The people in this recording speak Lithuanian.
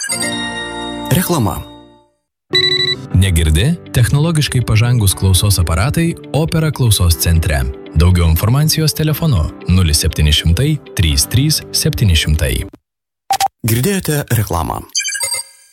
Reklama. Negirdi? Technologiškai pažangus klausos aparatai Opera klausos centre. Daugiau informacijos telefonu 0700 33 700. Girdėjote reklamą.